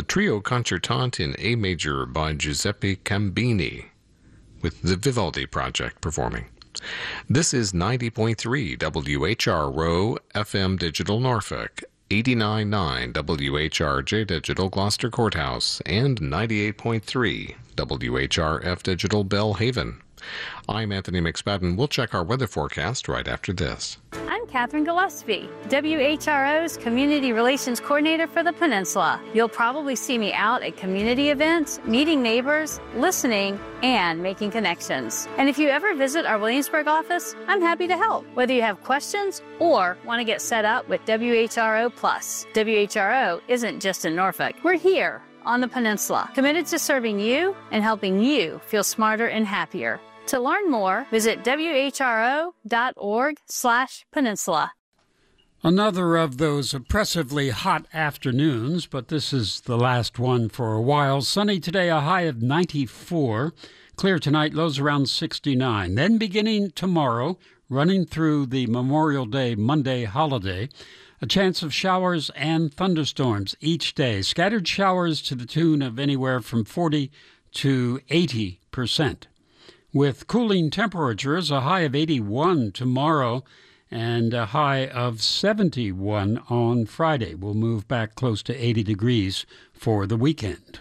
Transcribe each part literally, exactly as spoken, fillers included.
the Trio Concertante in A major by Giuseppe Cambini, with the Vivaldi Project performing. This is ninety point three W H R O F M Digital Norfolk, eighty-nine point nine W H R J Digital Gloucester Courthouse, and ninety-eight point three W H R F Digital Bellhaven. I'm Anthony McSpadden. We'll check our weather forecast right after this. I'm Catherine Gillespie, W H R O's Community Relations Coordinator for the Peninsula. You'll probably see me out at community events, meeting neighbors, listening, and making connections. And if you ever visit our Williamsburg office, I'm happy to help, whether you have questions or want to get set up with W H R O Plus. W H R O isn't just in Norfolk. We're here on the Peninsula, committed to serving you and helping you feel smarter and happier. To learn more, visit W H R O dot org slash peninsula. Another of those oppressively hot afternoons, but this is the last one for a while. Sunny today, a high of ninety-four. Clear tonight, lows around sixty-nine. Then beginning tomorrow, running through the Memorial Day Monday holiday, a chance of showers and thunderstorms each day. Scattered showers to the tune of anywhere from forty to eighty percent. With cooling temperatures, a high of eighty-one tomorrow and a high of seventy-one on Friday. We'll move back close to eighty degrees for the weekend.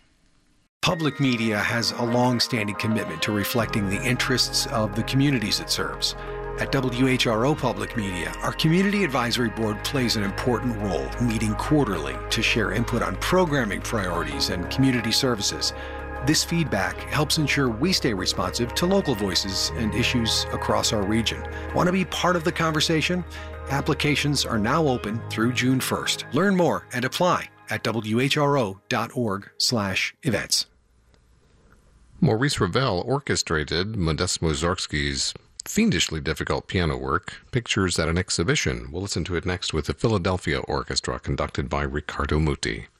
Public media has a long-standing commitment to reflecting the interests of the communities it serves. At W H R O Public Media, our Community Advisory Board plays an important role, meeting quarterly to share input on programming priorities and community services. This feedback helps ensure we stay responsive to local voices and issues across our region. Want to be part of the conversation? Applications are now open through June first. Learn more and apply at W H R O dot org slash events. Maurice Ravel orchestrated Modest Mussorgsky's fiendishly difficult piano work, Pictures at an Exhibition. We'll listen to it next with the Philadelphia Orchestra, conducted by Riccardo Muti.